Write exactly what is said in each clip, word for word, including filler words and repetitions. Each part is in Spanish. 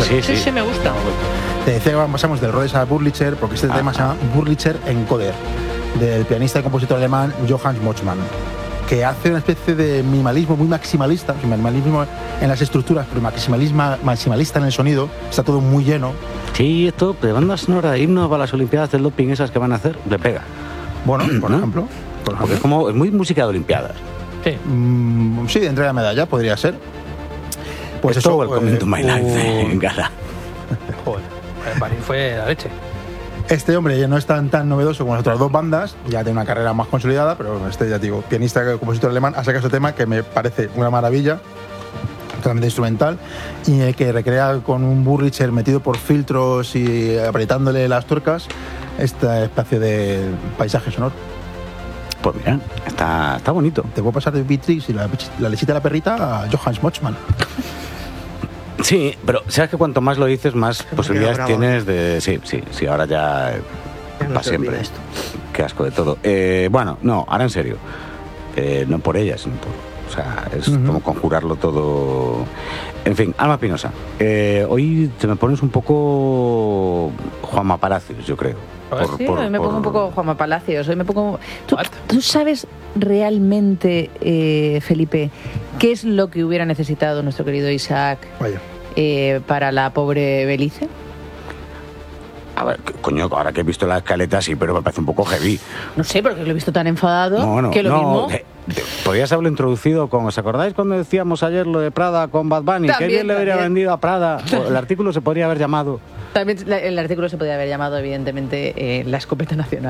Sí, sí, sí, me gusta. Te decía que pasamos del Rhodes a Wurlitzer porque este ah, tema ah. se llama Wurlitzer Encoder, del pianista y compositor alemán Johann Motzmann, que hace una especie de minimalismo muy maximalista, minimalismo en las estructuras, pero maximalismo, maximalista en el sonido, está todo muy lleno. Sí, esto de banda sonora, himnos para las Olimpiadas del doping esas que van a hacer, le pega. Bueno, por ¿no? ejemplo. Por Porque es como, es muy música de Olimpiadas. Sí. Mm, sí, de entrega de medalla, podría ser. Pues esto, eso... Welcome eh, to my life, uh... en gala. Joder, el París fue la leche. Este hombre ya no es tan, tan novedoso como las otras dos bandas, ya tiene una carrera más consolidada, pero este, ya digo, pianista y compositor alemán, ha sacado este tema que me parece una maravilla, totalmente instrumental, y que recrea con un Wurlitzer metido por filtros y apretándole las tuercas este espacio de paisaje sonoro. Pues mira, está, está bonito. Te puedo pasar de Beatrix y la, la lechita de la perrita a Johann Motzmann. Sí, pero sabes que cuanto más lo dices, más posibilidades tienes de... Sí, sí, sí, ahora ya... No para siempre. Esto. Qué asco de todo. Eh, bueno, no, ahora en serio. Eh, no por ella, sino por... O sea, es uh-huh. como conjurarlo todo... En fin, Alma Pinoza. Eh, hoy te me pones un poco Juanma Palacios, yo creo. Por, sí, por, hoy me por... pongo un poco Juanma Palacios. Hoy me pongo... ¿Tú, ¿tú sabes realmente, eh, Felipe, qué es lo que hubiera necesitado nuestro querido Isaac eh, para la pobre Belice? A ver, coño, ahora que he visto la escaleta, sí, pero me parece un poco heavy. No sé, porque lo he visto tan enfadado no, no, que lo no, mismo... De, de, podrías haberlo introducido con... ¿Os acordáis cuando decíamos ayer lo de Prada con Bad Bunny? Qué bien le habría vendido a Prada. O el artículo se podría haber llamado... También el artículo se podría haber llamado, evidentemente, eh, La escopeta nacional.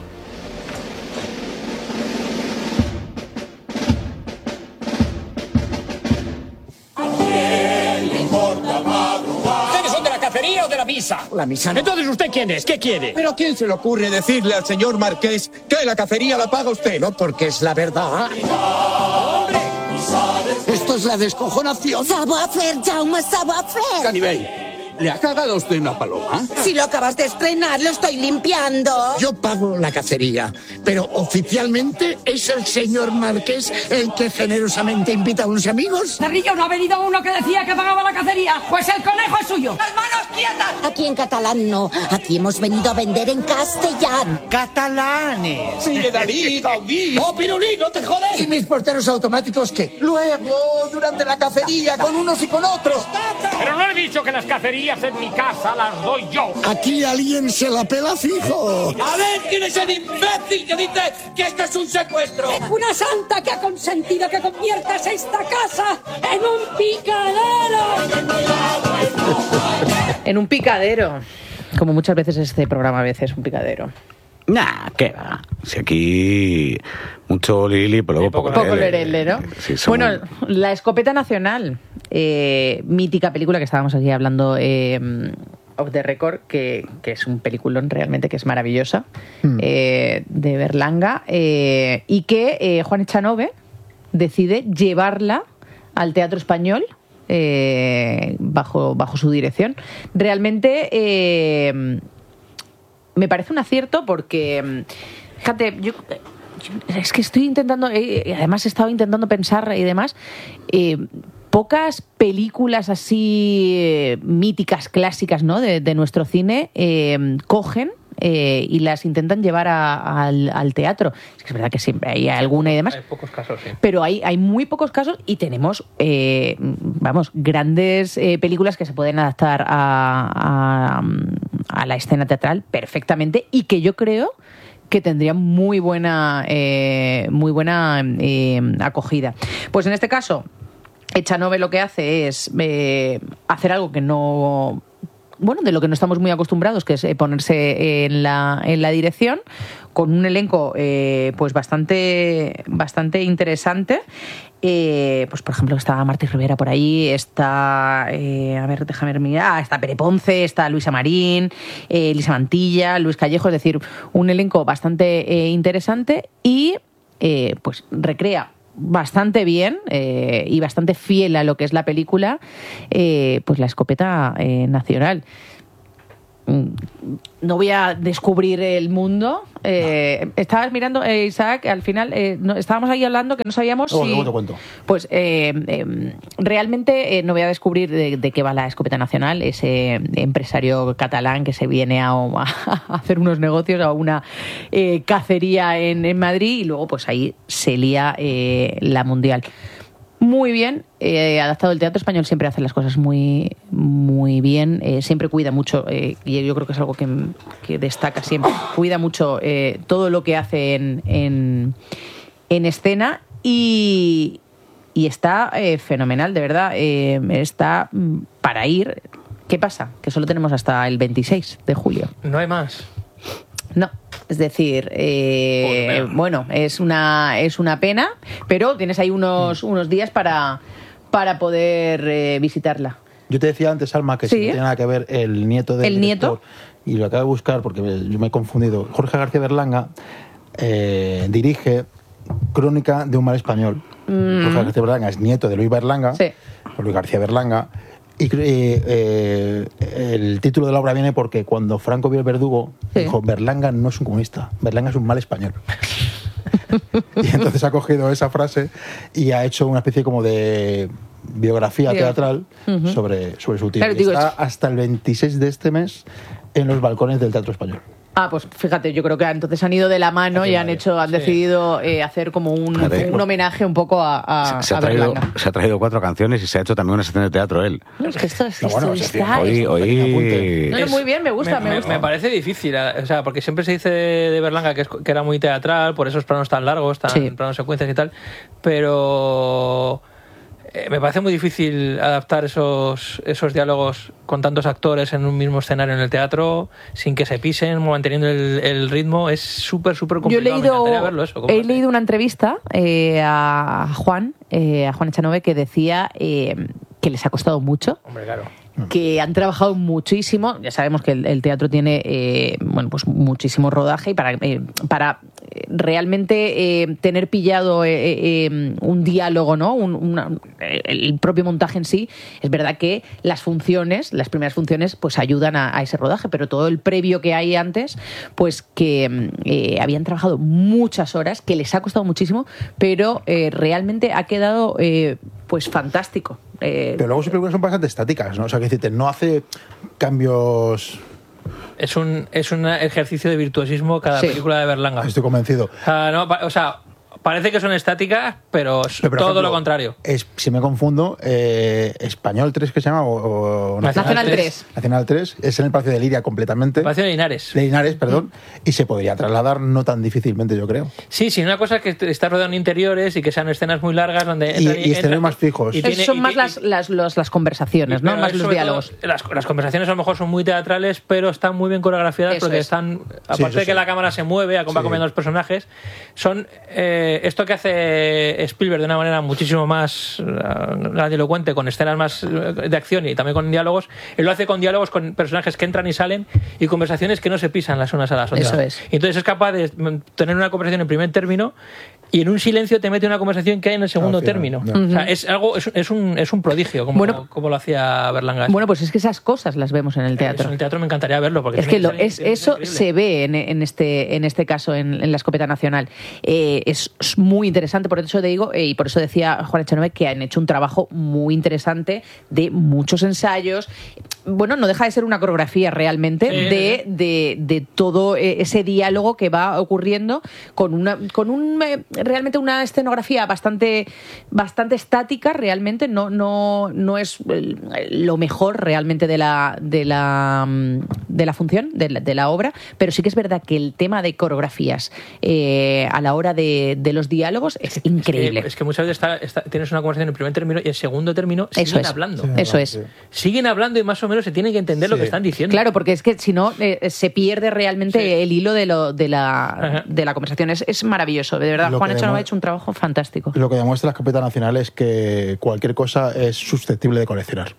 ¿O de la misa? La misa no. Entonces, ¿usted quién es? ¿Qué quiere? ¿Pero a quién se le ocurre decirle al señor Marqués que la cacería la paga usted? No, porque es la verdad. ¡Hombre! Esto es la descojonación. Savoir-faire, Jaume, savoir-faire. Canibel, ¿le ha cagado usted una paloma? Si lo acabas de estrenar, lo estoy limpiando. Yo pago la cacería, pero oficialmente es el señor Marqués el que generosamente invita a unos amigos. Cerrillo, ¿no ha venido uno que decía que pagaba la cacería? Pues el conejo es suyo. ¡Las manos quietas! Aquí en catalán no. Aquí hemos venido a vender en castellano. ¡Catalanes! ¡Sí, de Dalí, Gaudí! ¡Oh, Pirulí, no te jodes! ¿Y mis porteros automáticos qué? Luego, durante la cacería, con unos y con otros. Pero no he dicho que las cacerías en mi casa las doy yo. Aquí alguien se la pela fijo. A ver quién es el imbécil que dice que esto es un secuestro. Una santa que ha consentido que conviertas esta casa en un picadero. En un picadero. Como muchas veces este programa a veces es un picadero. Nah, ¿qué va? Si aquí mucho Lili, pero luego poco, poco lerele, ¿no? Sí, somos... Bueno, La escopeta nacional, eh, mítica película que estábamos aquí hablando eh, off the record, que, que es un peliculón realmente, que es maravillosa, mm. eh, de Berlanga, eh, y que eh, Juan Echanove decide llevarla al Teatro Español eh, bajo, bajo su dirección. Realmente... Eh, me parece un acierto porque, fíjate, yo, yo es que estoy intentando, eh, además he estado intentando pensar y demás, eh, pocas películas así eh, míticas, clásicas, ¿no?, de, de nuestro cine eh, cogen eh, y las intentan llevar a, a, al, al teatro. Es que es verdad que siempre hay alguna y demás. Hay pocos casos, sí. Pero hay, hay muy pocos casos y tenemos, eh, vamos, grandes eh, películas que se pueden adaptar a, a, a la escena teatral perfectamente y que yo creo que tendrían muy buena, eh, muy buena eh, acogida. Pues en este caso, Echanove lo que hace es eh, hacer algo que no... bueno, de lo que no estamos muy acostumbrados, que es eh, ponerse en la, en la dirección, con un elenco eh, pues bastante, bastante interesante. Eh, pues por ejemplo está Martí Rivera por ahí, está, eh, a ver, déjame mirar, ah, está Pere Ponce, está Luisa Marín, eh, Elisa Mantilla, Luis Callejo, es decir, un elenco bastante eh, interesante y eh, pues recrea bastante bien eh, y bastante fiel a lo que es la película, eh, pues La escopeta eh, nacional. no voy a descubrir el mundo. Eh, estabas mirando, eh, Isaac, al final eh, no, estábamos ahí hablando que no sabíamos Luego, si... luego te cuento. Pues eh, eh, realmente eh, no voy a descubrir de, de qué va la Escopeta Nacional, ese empresario catalán que se viene a, a hacer unos negocios a una eh, cacería en, en Madrid y luego pues ahí se lía eh, la Mundial. Muy bien, eh, adaptado. El teatro español siempre hace las cosas muy, muy bien, eh, siempre cuida mucho, eh, y yo creo que es algo que, que destaca siempre, cuida mucho eh, todo lo que hace en, en, en escena y, y está eh, fenomenal, de verdad, eh, está para ir. ¿Qué pasa? Que solo tenemos hasta el veintiséis de julio. No hay más. No, es decir, eh, bueno, es una es una pena, pero tienes ahí unos, unos días para, para poder eh, visitarla. Yo te decía antes, Alma, que sí. si no tiene nada que ver el nieto del ¿El director, nieto? Y lo acabo de buscar porque me, yo me he confundido. Jorge García Berlanga eh, dirige Crónica de un mal español. Mm. Jorge García Berlanga es nieto de Luis Berlanga, sí. Luis García Berlanga. Y eh, eh, el título de la obra viene porque cuando Franco vio El Verdugo, sí. dijo, Berlanga no es un comunista, Berlanga es un mal español. Y entonces ha cogido esa frase y ha hecho una especie como de biografía sí. teatral uh-huh. sobre, sobre su tío. Claro, digo, está hasta el veintiséis de este mes en los balcones del Teatro Español. Ah, pues fíjate, yo creo que entonces han ido de la mano y han hecho, han sí. decidido eh, hacer como un, un homenaje un poco a, a, se, se, ha a traído, Berlanga. se ha traído cuatro canciones y se ha hecho también una sección de teatro él. No, es que esto, es, no, bueno, esto sí, está... Hoy, hoy... No, no, muy bien, me gusta, me, me gusta. Me parece difícil, o sea, porque siempre se dice de, de Berlanga que, es, que era muy teatral, por esos planos tan largos, tan sí. planos secuencias y tal, pero... Me parece muy difícil adaptar esos, esos diálogos con tantos actores en un mismo escenario en el teatro sin que se pisen, manteniendo el, el ritmo. Es súper, súper complicado. Yo he leído, Me encantaría verlo eso. he leído una entrevista eh, a Juan, eh, a Juan Echanove, que decía eh, que les ha costado mucho. Hombre, claro. Que han trabajado muchísimo. Ya sabemos que el, el teatro tiene eh, bueno, pues muchísimo rodaje y para, eh, para realmente eh, tener pillado eh, eh, un diálogo, ¿no? Un, una, el propio montaje en sí, es verdad que las funciones, las primeras funciones, pues ayudan a, a ese rodaje, pero todo el previo que hay antes, pues que eh, habían trabajado muchas horas, que les ha costado muchísimo, pero eh, realmente ha quedado eh, pues fantástico. Eh, pero luego sus películas son bastante estáticas, ¿no? O sea, que decirte, no hace cambios... Es un, es un ejercicio de virtuosismo cada sí. película de Berlanga. Estoy convencido. O sea, no, o sea parece que son estáticas, pero, pero todo ejemplo, lo contrario. Es, si me confundo, eh, Español tres, ¿qué se llama? O, o Nacional, Nacional tres. Nacional tres, es en el Palacio de Liria completamente. El Palacio de Linares. De Linares, perdón. Mm. Y se podría trasladar no tan difícilmente, yo creo. Sí, sí, una cosa es que está rodeado en interiores y que sean escenas muy largas donde... Y, y escenarios más fijos. Y tiene, son y, más y, las, las, los, las conversaciones, y, ¿no? Más los diálogos. Todo, las, las conversaciones a lo mejor son muy teatrales, pero están muy bien coreografiadas porque es. están... Aparte sí, de que sí. la cámara se mueve, va sí. comiendo los personajes, son... Eh, esto que hace Spielberg de una manera muchísimo más grandilocuente, con escenas más de acción y también con diálogos, él lo hace con diálogos con personajes que entran y salen y conversaciones que no se pisan las unas a las otras. Eso es. Y entonces es capaz de tener una conversación en primer término y en un silencio te mete una conversación que hay en el segundo no, término. No. O sea, es algo, es, es, un, es un prodigio como, bueno, como lo hacía Berlanga. Bueno, pues es que esas cosas las vemos en el teatro. En el teatro me encantaría verlo. Porque es que lo, es, eso se ve en, en, este, en este caso en, en la Escopeta Nacional. Eh, es muy interesante, por eso te digo, eh, y por eso decía Juan Echanove que han hecho un trabajo muy interesante de muchos ensayos. Bueno, no deja de ser una coreografía realmente sí, de, sí. De, de todo ese diálogo que va ocurriendo con una con un realmente una escenografía bastante bastante estática, realmente no no no es lo mejor realmente de la de la de la función de la, de la obra, pero sí que es verdad que el tema de coreografías eh, a la hora de, de los diálogos es increíble. Es que, es que muchas veces está, está, tienes una conversación en el primer término y el segundo término siguen eso es, hablando. Sí, eso es. Siguen hablando y más o menos se tiene que entender sí. lo que están diciendo. Claro, porque es que si no eh, se pierde realmente sí. el hilo de lo de la de la conversación. Es, es maravilloso, de verdad. Lo Juan Echanove ha hecho un trabajo fantástico. Lo que demuestra la Escopeta Nacional es que cualquier cosa es susceptible de coleccionar.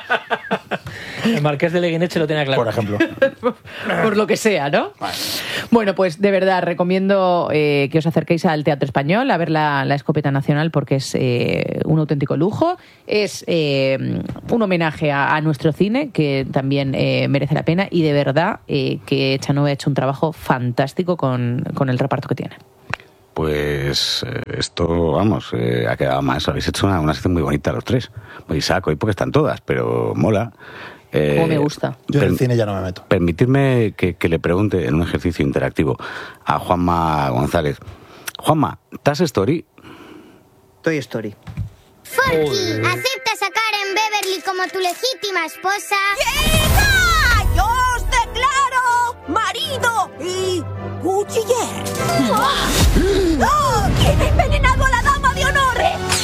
El Marqués de Leguineche lo tenía claro. Por ejemplo. por, por lo que sea, ¿no? Vale. Bueno, pues de verdad recomiendo eh, que os acerquéis al Teatro Español a ver la, la Escopeta Nacional, porque es eh, un auténtico lujo. Es eh, un homenaje a, a nuestro cine, que también eh, merece la pena, y de verdad eh, que Echanove ha hecho un trabajo fantástico con, con el reparto que tiene. Pues eh, esto, vamos, eh, ha quedado más. Habéis hecho una, una sección muy bonita los tres. Muy saco, y porque están todas, pero mola. Eh, Como me gusta. Yo en el cine ya no me meto. Permitidme que, que le pregunte en un ejercicio interactivo a Juanma González. Juanma, ¿Toy Story? Toy Story. Forky, ¿aceptas a Karen Beverly como tu legítima esposa? ¡Hija! ¡Yo os declaro marido y cuchiller! ¡Oh! ¿Quién ha envenenado a la dama de honor?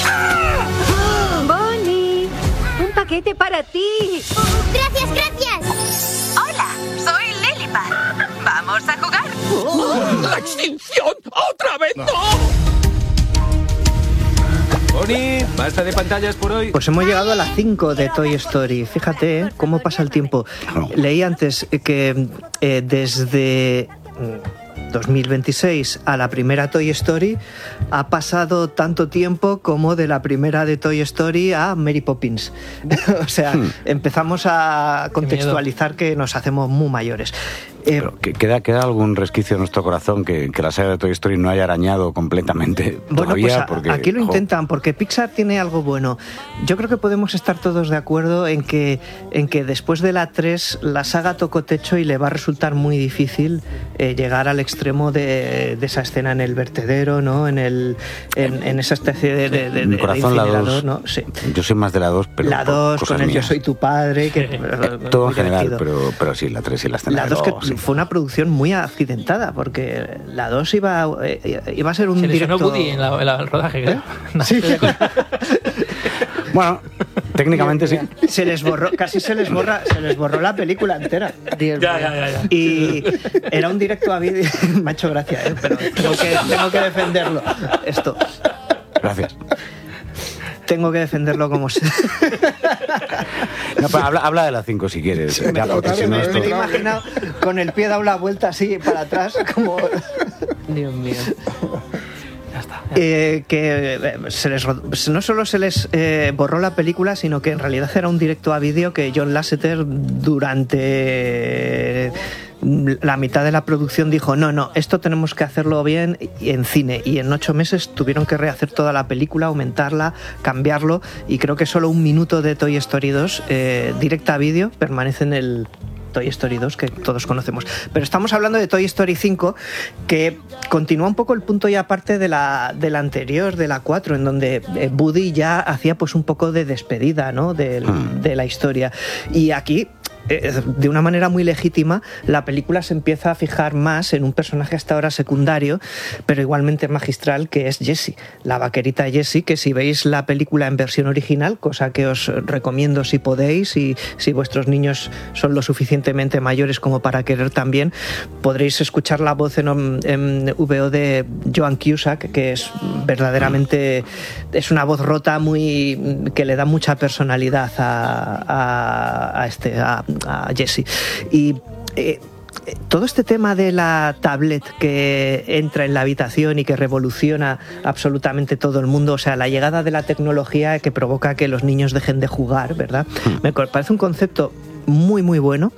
Bonnie, un paquete para ti. Gracias, gracias. Hola, soy Lilipad. ¿Vamos a jugar? ¡Oh! ¡La extinción! ¡Otra vez no! Bonnie, basta de pantallas por hoy. Pues hemos llegado a las cinco de Toy Story. Fíjate, ¿eh? Cómo pasa el tiempo. Leí antes que eh, desde dos mil veintiséis a la primera Toy Story ha pasado tanto tiempo como de la primera de Toy Story a Mary Poppins. O sea, hmm. empezamos a contextualizar que nos hacemos muy mayores. Eh, Pero ¿queda, ¿Queda algún resquicio en nuestro corazón que, que la saga de Toy Story no haya arañado completamente bueno, todavía? Pues a, porque, aquí lo jo. intentan, porque Pixar tiene algo bueno. Yo creo que podemos estar todos de acuerdo en que, en que después de la tres la saga tocó techo y le va a resultar muy difícil eh, llegar al extremo de, de esa escena en el vertedero, ¿no? En, el, en, en esa especie de, de, de, Mi corazón, de la dos, ¿no? Sí. Yo soy más de la dos, pero la dos con el mías. Yo soy tu padre. Que, eh, todo en general, pero, pero sí, la tres y la escena la dos que sí. fue una producción muy accidentada, porque la dos iba, eh, iba a ser un se directo... Se Woody en, la, en la, el rodaje, creo. ¿Eh? Sí. Bueno, técnicamente sí. Se les borró, casi se les borra, se les borró la película entera. Ya, ya, ya, ya. Y era un directo a vídeo. Me ha hecho gracia, ¿eh? Pero tengo que, tengo que defenderlo. Esto. Gracias. Tengo que defenderlo como sea. No, pero habla, habla de la cinco si quieres. Sí, ya, porque si no me esto... he imaginado con el pie dado la vuelta así para atrás, como... Dios mío. Ya está. Eh, que se les, no solo se les eh, borró la película, sino que en realidad era un directo a vídeo que John Lasseter durante la mitad de la producción dijo no, no, esto tenemos que hacerlo bien en cine, y en ocho meses tuvieron que rehacer toda la película, aumentarla, cambiarlo, y creo que solo un minuto de Toy Story dos eh, directa a vídeo permanece en el Toy Story dos, que todos conocemos. Pero estamos hablando de Toy Story cinco, que continúa un poco el punto y aparte de la, de la anterior, de la cuatro, en donde Woody ya hacía pues un poco de despedida, ¿no? de, de la historia. Y aquí, de una manera muy legítima, la película se empieza a fijar más en un personaje hasta ahora secundario, pero igualmente magistral, que es Jessie, la vaquerita Jessie, que si veis la película en versión original, cosa que os recomiendo si podéis, y si vuestros niños son lo suficientemente mayores como para querer también, podréis escuchar la voz en, en V O de Joan Cusack, que es verdaderamente, es una voz rota muy que le da mucha personalidad a, a, a este a, a Jessie. Y eh, todo este tema de la tablet que entra en la habitación y que revoluciona absolutamente todo el mundo, o sea, la llegada de la tecnología que provoca que los niños dejen de jugar, ¿verdad? Me parece un concepto muy, muy bueno.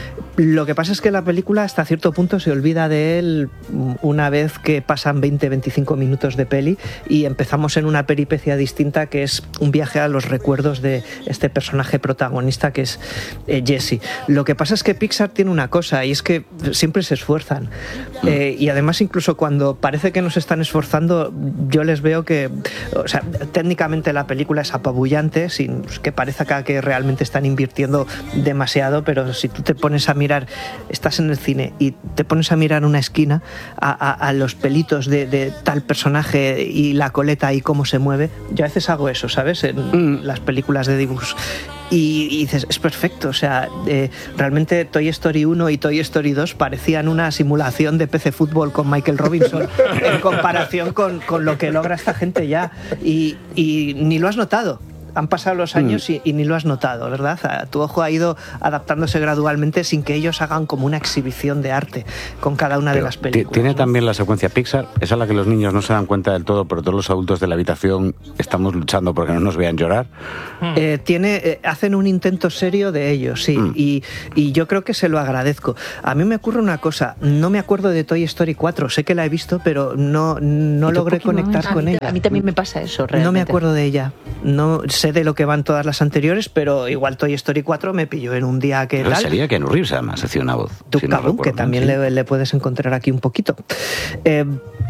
Lo que pasa es que la película hasta cierto punto se olvida de él una vez que pasan veinte a veinticinco minutos de peli y empezamos en una peripecia distinta, que es un viaje a los recuerdos de este personaje protagonista que es eh, Jessie. Lo que pasa es que Pixar tiene una cosa, y es que siempre se esfuerzan. Eh, y además, incluso cuando parece que no se están esforzando, yo les veo que, o sea, técnicamente la película es apabullante, sin que parezca que realmente están invirtiendo demasiado, pero si tú te pones a mirar, estás en el cine y te pones a mirar una esquina a, a, a los pelitos de, de tal personaje y la coleta y cómo se mueve, yo a veces hago eso, ¿sabes? En mm. las películas de dibujos. Y, y dices, es perfecto, o sea, eh, realmente Toy Story uno y Toy Story dos parecían una simulación de P C Fútbol con Michael Robinson en comparación con, con lo que logra esta gente ya, y, y ni lo has notado. han pasado los años mm. y, y ni lo has notado, ¿verdad? Tu ojo ha ido adaptándose gradualmente sin que ellos hagan como una exhibición de arte con cada una pero de las películas. Tiene ¿no? también la secuencia Pixar, esa es la que los niños no se dan cuenta del todo, pero todos los adultos de la habitación estamos luchando porque no nos vean llorar. Eh, tiene, eh, hacen un intento serio de ellos, sí, mm. y, y yo creo que se lo agradezco. A mí me ocurre una cosa, no me acuerdo de Toy Story cuatro, sé que la he visto, pero no, no logré conectar a con mí, ella. A mí también me pasa eso, realmente. No me acuerdo de ella, no sé de lo que van todas las anteriores, pero igual Toy Story cuatro me pilló en un día que pero tal. Sería Keanu Reeves, además, hacía una voz. Duke si no que también sí. le, le puedes encontrar aquí un poquito. Eh,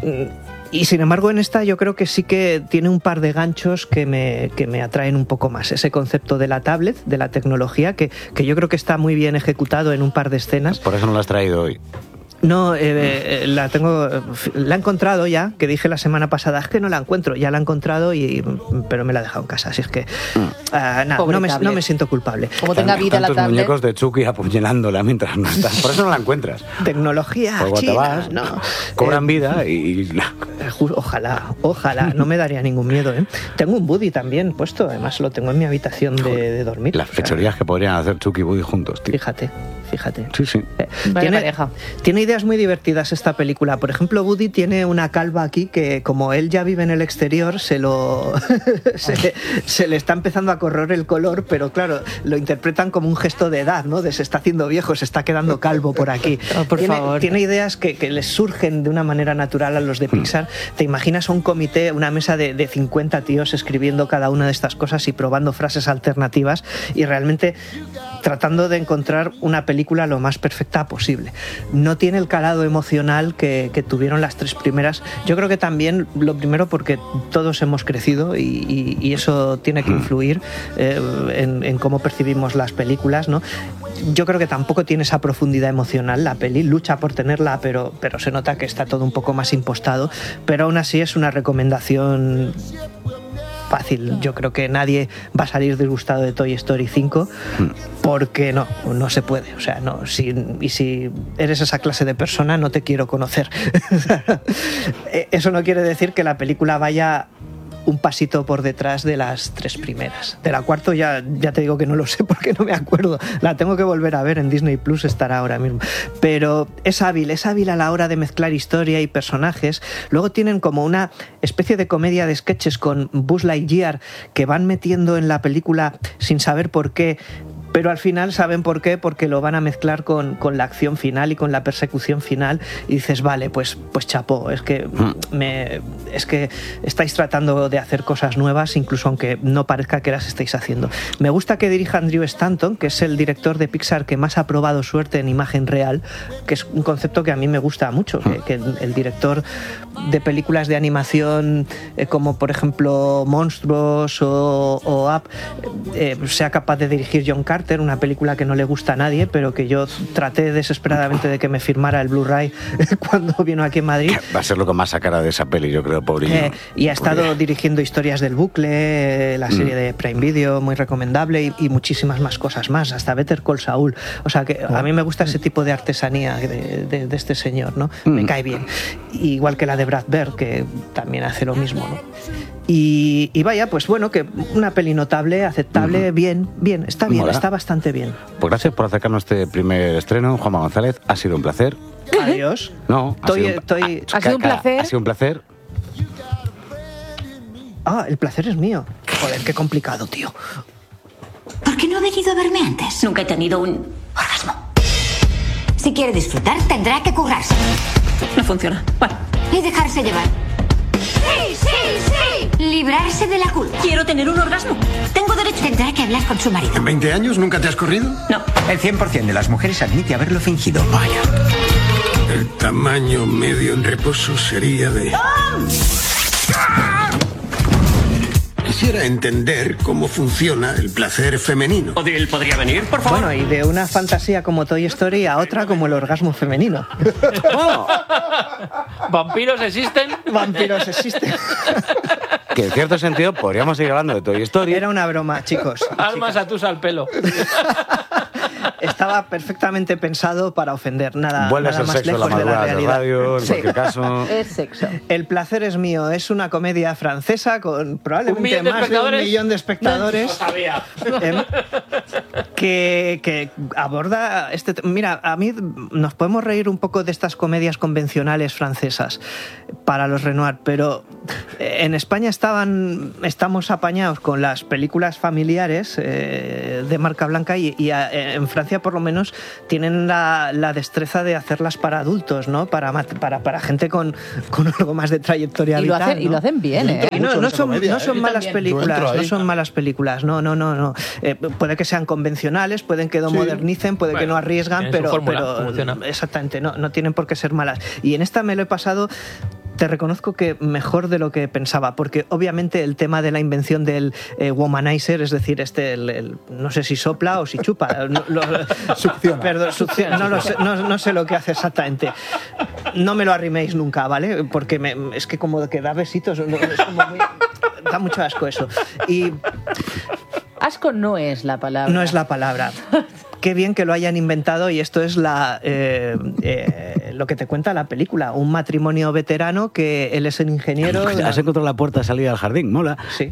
Y sin embargo en esta yo creo que sí que tiene un par de ganchos que me, que me atraen un poco más. Ese concepto de la tablet, de la tecnología, que, que yo creo que está muy bien ejecutado en un par de escenas. Por eso no lo has traído hoy. No, eh, eh, la tengo, la he encontrado ya, que dije la semana pasada, es que no la encuentro, ya la he encontrado, y, pero me la he dejado en casa, así es que uh, nada, no, me, no me siento culpable. Como tenga vida la tablet. Tantos muñecos de Chucky apuñalándola mientras no estás, por eso no la encuentras. Tecnología pues china, te vas, no. Cobran eh, vida y... Ojalá, ojalá, no me daría ningún miedo, ¿eh? Tengo un Woody también puesto, además lo tengo en mi habitación de, de dormir. Las fechorías o sea, que podrían hacer Chucky y Woody juntos, tío. Fíjate, fíjate. Sí, sí. Eh, tiene, tiene ideas muy divertidas esta película. Por ejemplo, Woody tiene una calva aquí que, como él ya vive en el exterior, se lo se, le, se le está empezando a correr el color, pero claro, lo interpretan como un gesto de edad, ¿no? De se está haciendo viejo, se está quedando calvo por aquí. Oh, por tiene, favor. tiene ideas que, que les surgen de una manera natural a los de Pixar. Te imaginas un comité, una mesa de, de cincuenta tíos escribiendo cada una de estas cosas y probando frases alternativas y realmente tratando de encontrar una película lo más perfecta posible. No tiene el calado emocional que, que tuvieron las tres primeras. Yo creo que también, lo primero, porque todos hemos crecido y, y, y eso tiene que influir eh, en, en cómo percibimos las películas, ¿no? Yo creo que tampoco tiene esa profundidad emocional la peli, lucha por tenerla, pero, pero se nota que está todo un poco más impostado, pero aún así es una recomendación fácil. Yo creo que nadie va a salir disgustado de Toy Story cinco porque no, no se puede. O sea, no, si, y si eres esa clase de persona, no te quiero conocer. Eso no quiere decir que la película vaya un pasito por detrás de las tres primeras. De la cuarta ya, ya te digo que no lo sé porque no me acuerdo. La tengo que volver a ver, en Disney Plus estará ahora mismo. Pero es hábil, es hábil a la hora de mezclar historia y personajes. Luego tienen como una especie de comedia de sketches con Buzz Lightyear que van metiendo en la película sin saber por qué, pero al final saben por qué, porque lo van a mezclar con, con la acción final y con la persecución final, y dices, vale, pues, pues chapó, es que, me, es que estáis tratando de hacer cosas nuevas, incluso aunque no parezca que las estáis haciendo. Me gusta que dirija Andrew Stanton, que es el director de Pixar que más ha probado suerte en imagen real, que es un concepto que a mí me gusta mucho, que, que el director de películas de animación eh, como por ejemplo Monstruos o, o Up eh, sea capaz de dirigir John Carter, una película que no le gusta a nadie, pero que yo traté desesperadamente de que me firmara el Blu-ray cuando vino aquí en Madrid. Va a ser lo que más sacará de esa peli, yo creo, pobrillo. Eh, y ha estado Pobre. dirigiendo Historias del Bucle, la serie mm. de Prime Video, muy recomendable, y, y muchísimas más cosas más, hasta Better Call Saul. O sea que a mí me gusta ese tipo de artesanía de, de, de este señor, ¿no? Mm. Me cae bien. Igual que la de Brad Bird, que también hace lo mismo, ¿no? Y, y vaya, pues bueno, que una peli notable, aceptable, uh-huh. bien, bien, está bien, Mola. está bastante bien. Pues gracias por acercarnos a este primer estreno, Juanma González, ha sido un placer. Adiós. No, ha, estoy, sido, un, estoy... ha, ha sido un placer. Ha sido un placer. Ah, el placer es mío. Joder, qué complicado, tío. ¿Por qué no ha venido a verme antes? Nunca he tenido un orgasmo. Si quiere disfrutar, tendrá que currarse. No funciona. Bueno. Y dejarse llevar. ¡Sí, sí, sí! Librarse de la culpa. Quiero tener un orgasmo. Tengo derecho. Tendrá que hablar con su marido. ¿En veinte años nunca te has corrido? No. El cien por ciento de las mujeres admite haberlo fingido. Vaya. El tamaño medio en reposo sería de... Quisiera entender cómo funciona el placer femenino. ¿Odil podría venir, por favor? Bueno, y de una fantasía como Toy Story a otra como el orgasmo femenino. Oh. ¿Vampiros existen? Vampiros existen. Que en cierto sentido podríamos seguir hablando de Toy Story. Era una broma, chicos. Armas a tus al pelo. estaba perfectamente pensado para ofender. Nada, Vuelve nada a ser más sexo lejos la de la madrugada de realidad. radio, en Sí. cualquier caso. Es sexo. El placer es mío. Es una comedia francesa con Un probablemente millón de más de un espectadores. millón de espectadores. Lo sabía. Em, que, que aborda este te- mira, a mí nos podemos reír un poco de estas comedias convencionales francesas para los Renoir, pero en España estaban estamos apañados con las películas familiares eh, de marca blanca y, y a- en Francia por lo menos tienen la, la destreza de hacerlas para adultos, ¿no? Para mat- para, para gente con, con algo más de trayectoria Y lo vital, hacen, y ¿no? lo hacen bien, ¿eh? Y no, Mucho en no esa son, comedia, no ¿eh? son Yo malas también. películas, Yo entro no ahí. son malas películas, no, no, no, no. Eh, puede que sean convencionales, pueden que no Sí. modernicen, puede que Bueno, no arriesgan, tienen su pero, fórmula, pero funciona. exactamente, no, no tienen por qué ser malas. Y en esta me lo he pasado, te reconozco que mejor de lo que pensaba, porque obviamente el tema de la invención del eh, womanizer, es decir, este, el, el- no sé si sopla o si chupa, no, lo- Succiona. Perdón, succiona, no, lo sé, no, no sé lo que hace exactamente. No me lo arriméis nunca, ¿vale? Porque me- es que como que da besitos, no, es como muy- da mucho asco eso. Y Asco no es la palabra. no es la palabra. Qué bien que lo hayan inventado y esto es la eh, eh, lo que te cuenta la película. Un matrimonio veterano que él es el ingeniero. Has encontrado la puerta de salida al jardín, mola. Sí.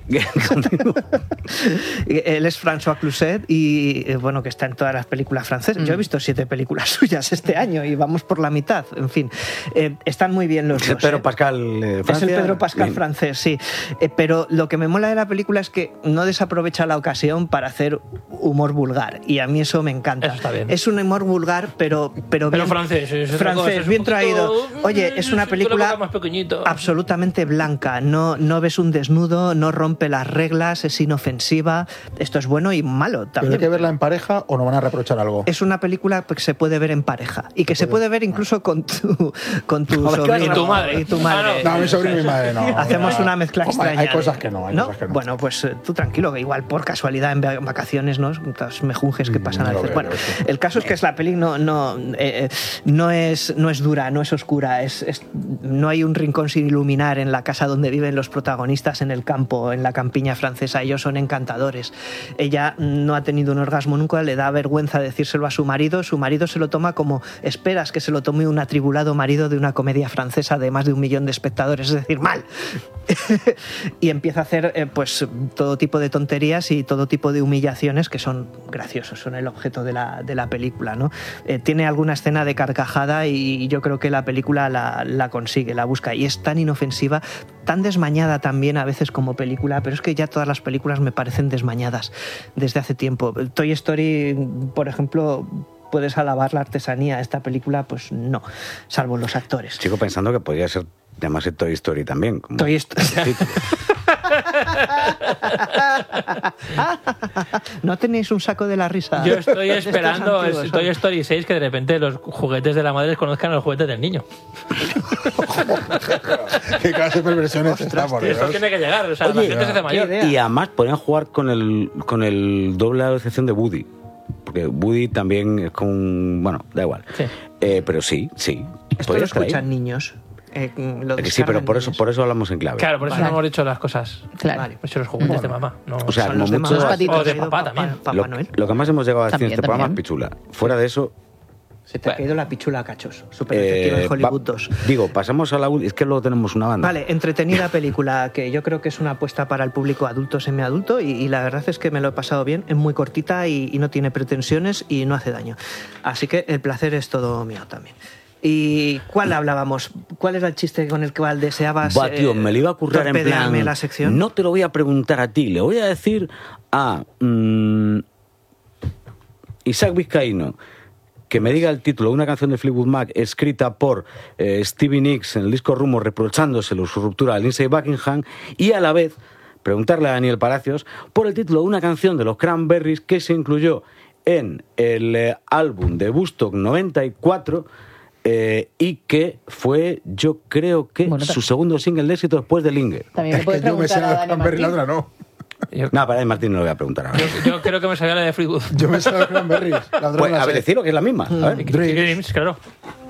Él es François Cluzet y eh, bueno, que está en todas las películas francesas. Yo he visto siete películas suyas este año y vamos por la mitad. En fin, eh, están muy bien los Es el dos. Pedro ¿eh? Pascal eh, Es Francia. el Pedro Pascal Bien. francés, sí. Eh, pero lo que me mola de la película es que no desaprovecha la ocasión para hacer humor vulgar. Y a mí eso me encanta. Eso está bien. Es un humor vulgar, pero, pero, Pero bien, francés, es otra francés, cosa, es un bien poquito- traído. Oye, es una Con la película boca más pequeñito. absolutamente blanca. No, no ves un desnudo, no rompe las reglas, es inofensiva. Esto es bueno y malo ¿Pero también. hay que verla en pareja o nos van a reprochar algo? Es una película que se puede ver en pareja y que se puede ver incluso con tu, con tu sobrino Y tu madre. y tu madre. Ah, No, mi sobrino y mi madre no. Hacemos una mezcla Hombre, extraña. hay cosas que no, hay cosas que no. Bueno, pues eh, tú tranquilo, que igual por casualidad en va- vacaciones, ¿no? Los mejunjes que pasan no a lo veces. veo, Bueno, yo eso. el caso es que es la peli no, no, eh, no, es, no es dura, no es oscura, es, es- no hay un rincón sin iluminar en la casa donde viven los protagonistas en el campo, en la campiña francesa. Ellos son encantadores. Ella no ha tenido un orgasmo nunca, le da vergüenza decírselo a su marido. Su marido se lo toma como esperas que se lo tome un atribulado marido de una comedia francesa de más de un millón de espectadores, es decir, mal. Y empieza a hacer eh, pues todo tipo de tonterías y todo tipo de humillaciones que son graciosos, son el objeto de la, de la película, ¿no? Eh, tiene alguna escena de carcajada y yo creo que la película la, la consigue, la busca, y es tan inofensiva, tan desmañada también a veces como película, pero es que ya todas las películas me parecen desmañadas desde hace tiempo. Toy Story, por ejemplo, puedes alabar la artesanía. Esta película, pues no, salvo los actores. Sigo pensando que podría ser llamarse Toy Story también. Como Toy Story. título. ¿No tenéis un saco de la risa? Yo estoy De estos esperando antiguos, el ¿no? Toy Story seis que de repente los juguetes de la madre conozcan a los juguetes del niño. ¿Qué clase de perversiones está, por Esto Dios? tiene que llegar, o sea, la Oye, gente se hace mayor. y además podrían jugar con el, con el doble de excepción de Woody. Porque Woody también es como un... Bueno, da igual. Sí. Eh, pero sí, sí. Esto lo podría estar ahí. escuchan niños. Eh, lo Eh, que sí, pero descargan por eso, niños. por eso hablamos en clave. Claro, por eso Vale. no hemos dicho las cosas. Claro. Vale. Hemos hecho los juguetes de mamá. No. O sea, Son como los de mucho... mamá. patitos. O de Traído papá también. Papá Lo, Noel. lo que más hemos llegado a decir en También, este programa es también. pichula. Fuera de eso... Se te ha Bueno. caído la pichula a cachos. Súper efectiva eh, en Hollywood va- dos. digo, pasamos a la... ul- Es que luego tenemos una banda. Vale, entretenida película que yo creo que es una apuesta para el público adulto, semiadulto, y, y la verdad es que me lo he pasado bien, es muy cortita y, y no tiene pretensiones y no hace daño. Así que el placer es todo mío también. ¿Y cuál hablábamos? ¿Cuál era el chiste con el cual deseabas Buah, tío, me lo iba a currar en torpedearme plan... la sección? No te lo voy a preguntar a ti, le voy a decir a mm, Isaac Vizcaíno que me diga el título de una canción de Fleetwood Mac escrita por eh, Stevie Nicks en el disco Rumor reprochándoselo su ruptura a Lindsey Buckingham, y a la vez preguntarle a Daniel Palacios por el título de una canción de los Cranberries que se incluyó en el eh, álbum de Woodstock noventa y cuatro eh, y que fue, yo creo que Bueno, su segundo single de éxito después de Linger. También me Es puedes que yo me sé preguntar a la de Dani Cranberry, la Martín. otra no. Yo, No, para Martín no le voy a preguntar ahora. yo creo que me sabía la de Fleetwood. Yo me sé la de Cranberries. La otra Pues, no la a ver, sé. decirlo que es la misma. A ver. Dreams. Dreams, claro.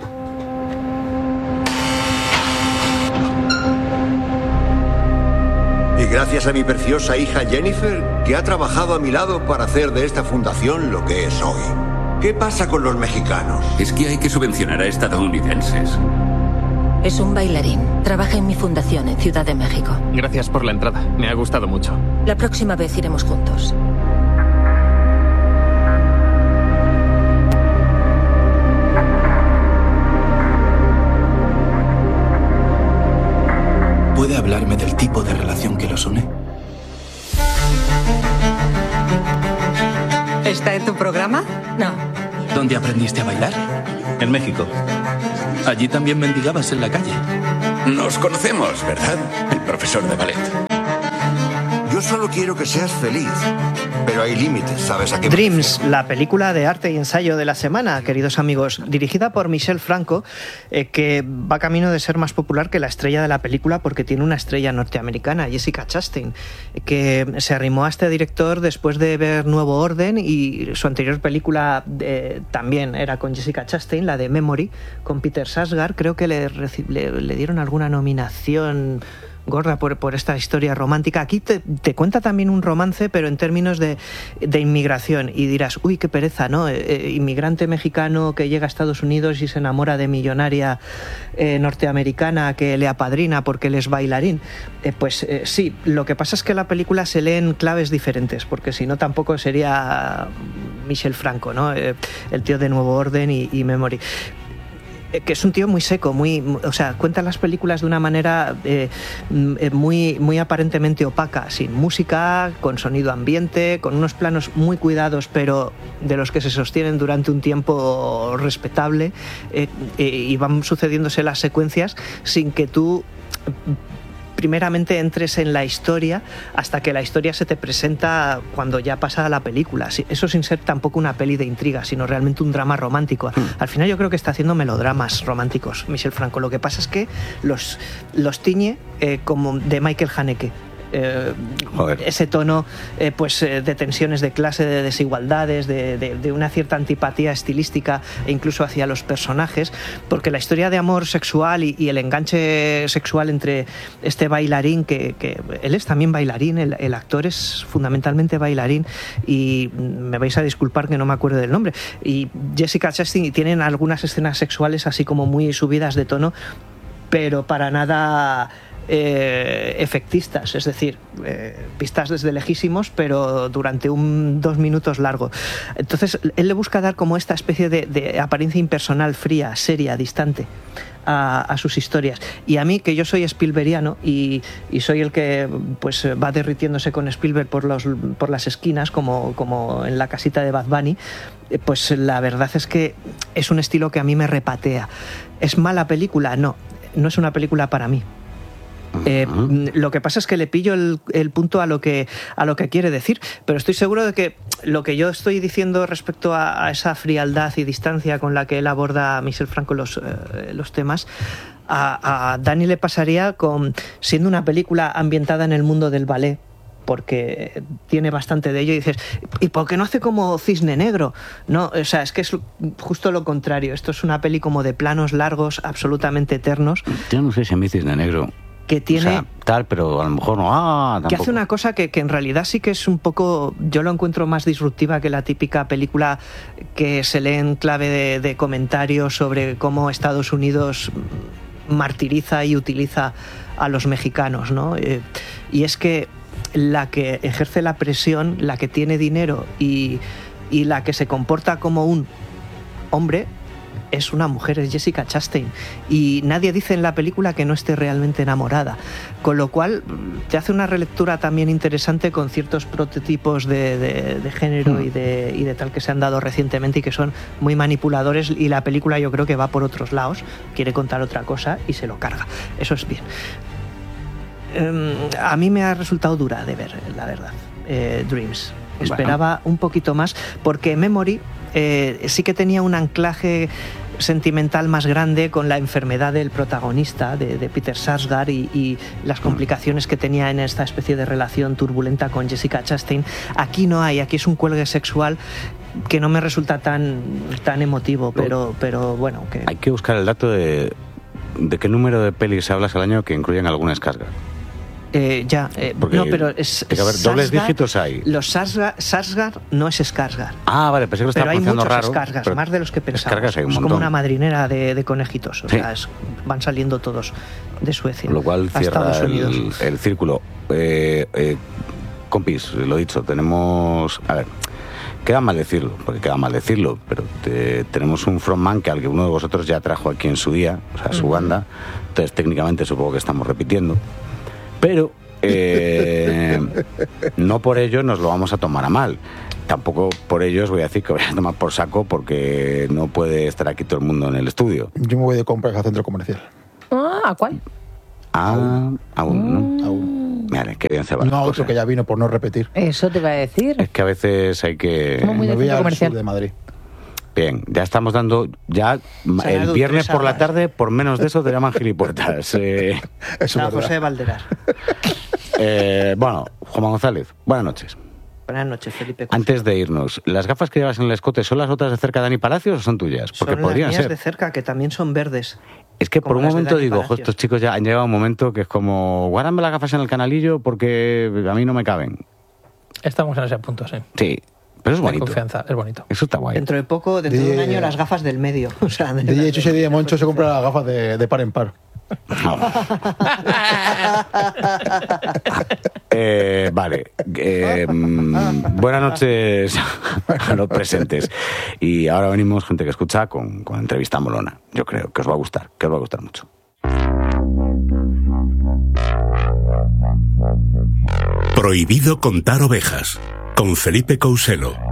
Y gracias a mi preciosa hija Jennifer, que ha trabajado a mi lado para hacer de esta fundación lo que es hoy. ¿Qué pasa con los mexicanos? Es que hay que subvencionar a estadounidenses. Es un bailarín. Trabaja en mi fundación en Ciudad de México. Gracias por la entrada. Me ha gustado mucho. La próxima vez iremos juntos. ¿Puede hablarme del tipo de relación que los une? ¿Está en tu programa? No. ¿Dónde aprendiste a bailar? En México. Allí también mendigabas en la calle. Nos conocemos, ¿verdad? El profesor de ballet. Yo solo quiero que seas feliz. Pero hay límites, ¿sabes a qué? Dreams, la película de arte y ensayo de la semana, queridos amigos, dirigida por Michel Franco, eh, que va camino de ser más popular que la estrella de la película porque tiene una estrella norteamericana, Jessica Chastain, que se arrimó a este director después de ver Nuevo Orden, y su anterior película eh, también era con Jessica Chastain, la de Memory, con Peter Sarsgaard. Creo que le, le, le dieron alguna nominación gorda por, por esta historia romántica. Aquí te, te cuenta también un romance, pero en términos de, de inmigración, y dirás, uy, qué pereza, ¿no? Eh, inmigrante mexicano que llega a Estados Unidos y se enamora de millonaria eh, norteamericana que le apadrina porque él es bailarín. Eh, pues eh, sí, lo que pasa es que la película se lee en claves diferentes, porque si no tampoco sería Michel Franco, ¿no? Eh, el tío de Nuevo Orden y, y Memory. Que es un tío muy seco, muy, o sea, cuenta las películas de una manera eh, muy, muy aparentemente opaca, sin música, con sonido ambiente, con unos planos muy cuidados, pero de los que se sostienen durante un tiempo respetable, eh, eh, y van sucediéndose las secuencias sin que tú primeramente entres en la historia hasta que la historia se te presenta cuando ya pasa la película. Eso sin ser tampoco una peli de intriga, sino realmente un drama romántico. Al final yo creo que está haciendo melodramas románticos Michel Franco. Lo que pasa es que los, los tiñe eh, como de Michael Haneke. Eh, ese tono eh, pues eh, de tensiones de clase, de desigualdades, de, de, de una cierta antipatía estilística e incluso hacia los personajes, porque la historia de amor sexual y, y el enganche sexual entre este bailarín, que, que él es también bailarín, el, el actor es fundamentalmente bailarín, y me vais a disculpar que no me acuerdo del nombre, y Jessica Chastain, tienen algunas escenas sexuales así como muy subidas de tono, pero para nada Eh, efectistas, es decir, eh, vistas desde lejísimos, pero durante un dos minutos largo. Entonces él le busca dar como esta especie de, de apariencia impersonal, fría, seria, distante a, a sus historias. Y a mí, que yo soy Spielbergiano y, y soy el que pues va derritiéndose con Spielberg por, los, por las esquinas, como, como en la casita de Bad Bunny, pues la verdad es que es un estilo que a mí me repatea. ¿Es mala película? No, no es una película para mí. Eh, lo que pasa es que le pillo el, el punto a lo que a lo que quiere decir, pero estoy seguro de que lo que yo estoy diciendo respecto a, a esa frialdad y distancia con la que él aborda a Michel Franco los, eh, los temas, a, a Dani le pasaría con siendo una película ambientada en el mundo del ballet, porque tiene bastante de ello, y dices, ¿y por qué no hace como Cisne Negro? No, o sea, es que es justo lo contrario. Esto es una peli como de planos largos, absolutamente eternos. Yo no sé si a mí Cisne Negro que tiene, o sea, tal, pero a lo mejor no. Ah, tampoco. Que hace una cosa que, que en realidad sí que es un poco, yo lo encuentro más disruptiva que la típica película que se lee en clave de, de comentarios sobre cómo Estados Unidos martiriza y utiliza a los mexicanos, ¿no? Eh, y es que la que ejerce la presión, la que tiene dinero y, y la que se comporta como un hombre es una mujer, es Jessica Chastain, y nadie dice en la película que no esté realmente enamorada, con lo cual te hace una relectura también interesante con ciertos prototipos de, de, de género mm. y, de, y de tal que se han dado recientemente y que son muy manipuladores, y la película yo creo que va por otros lados, quiere contar otra cosa y se lo carga. Eso es bien. Um, a mí me ha resultado dura de ver, la verdad, eh, Dreams. Esperaba bueno. un poquito más, porque Memory eh, sí que tenía un anclaje sentimental más grande con la enfermedad del protagonista, de, de Peter Sarsgaard, y, y las complicaciones que tenía en esta especie de relación turbulenta con Jessica Chastain. Aquí no hay, aquí es un cuelgue sexual que no me resulta tan, tan emotivo, pero, pero bueno. Que... Hay que buscar el dato de, de qué número de pelis hablas al año que incluyen alguna Skarsgård. Eh, ya, eh, no, pero es. Es que, a ver, dobles dígitos hay. Los Sarsgaard no es Skarsgård. Ah, vale, pensé que lo estaba pronunciando raro. Pero hay muchos Skarsgård, más de los que pensamos. Hay un es montón. como una madrinera de, de conejitos. O sí. sea, es, van saliendo todos de Suecia. Lo cual a cierra Estados Unidos. el, el círculo. Eh, eh, compis, lo dicho, tenemos. A ver. Queda mal decirlo, porque queda mal decirlo, pero te, tenemos un frontman que al que uno de vosotros ya trajo aquí en su día, o sea, su uh-huh. banda. Entonces, técnicamente supongo que estamos repitiendo. Pero eh, no por ello nos lo vamos a tomar a mal. Tampoco por ello os voy a decir que voy a tomar por saco porque no puede estar aquí todo el mundo en el estudio. Yo me voy de compras al centro comercial. Ah, ¿a cuál? Ah, aún, ¿no? Aún. Mira, qué bien se va. No, otro que ya vino por no repetir. Eso te iba a decir. Es que a veces hay que... Como muy de centro comercial. Sur de Madrid. Bien, ya estamos dando, ya el viernes por la tarde, por menos de eso te llaman gilipuertas. Eh, eso es José Valderar. Eh, bueno, Juan González, buenas noches. Buenas noches, Felipe. Antes de irnos, ¿las gafas que llevas en el escote son las otras de cerca de Dani Palacios o son tuyas? Porque son podrían las mías ser. de cerca, que también son verdes. Es que por un momento digo, ojo, estos chicos ya han llegado a un momento que es como, guárdame las gafas en el canalillo porque a mí no me caben. Estamos en ese punto, sí. Sí. Pero es bonito. Confianza, es bonito. Eso está guay. Dentro de poco, dentro de un año, las gafas del medio. O sea, de de hecho, ese día Moncho se compra las gafas de, de par en par. No. eh, vale. Eh, buenas noches a los presentes. Y ahora venimos, gente que escucha, con, con entrevista molona. Yo creo que os va a gustar, que os va a gustar mucho. Prohibido contar ovejas, con Felipe Couselo.